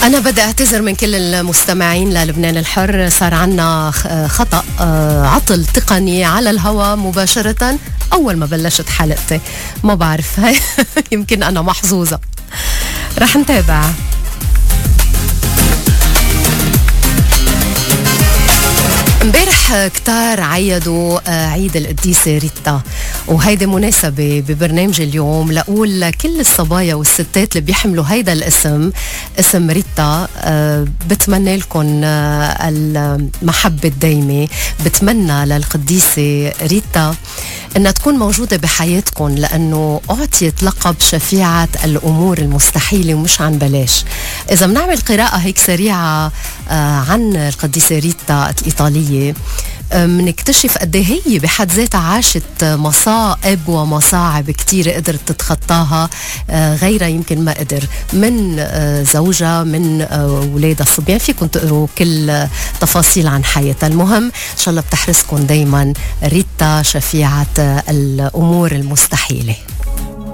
أنا بدي أعتذر من كل المستمعين للبنان الحر. صار عنا خطأ، عطل تقني على الهواء مباشرة أول ما بلشت حلقتي. ما بعرف يمكن أنا محظوظة. رح نتابع. امبارح كتار عيدوا عيد القديسة ريتا، وهيدي مناسبة ببرنامج اليوم لأقول لكل الصبايا والستات اللي بيحملوا هيدا الاسم، اسم ريتا، بتمنى لكم المحبة الدايمة. بتمنى للقديسة ريتا انها تكون موجودة بحياتكم، لأنه أعطيت لقب شفيعة الأمور المستحيلة ومش عن بلاش. إذا بنعمل قراءة هيك سريعة عن القديسة ريتا الإيطالية، منكتشف قد هي بحد ذاتها عاشت مصائب ومصاعب كتيرة قدرت تتخطاها، غيرها يمكن ما قدر، من زوجها، من أولادها الصبيان. فيكم تقروا كل تفاصيل عن حياتها. المهم إن شاء الله بتحرسكم دايما ريتا شفيعة الأمور المستحيلة.